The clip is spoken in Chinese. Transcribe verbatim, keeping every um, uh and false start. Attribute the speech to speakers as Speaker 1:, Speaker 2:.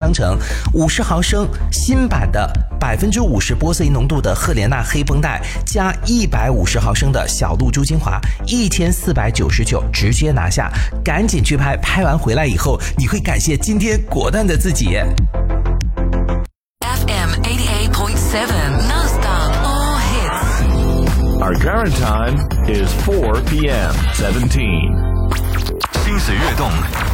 Speaker 1: 康城，五十毫升新版的百分之五十玻色因浓度的赫莲娜黑绷带，加一百五十毫升的小鹿珠精华，一千四百九十九，直接拿下！赶紧去拍，拍完回来以后，你会感谢今天果断的自己。
Speaker 2: F M eighty-eight point seven non-stop all hits.
Speaker 3: Our current time is four p m seventeen.
Speaker 4: 心随悦动，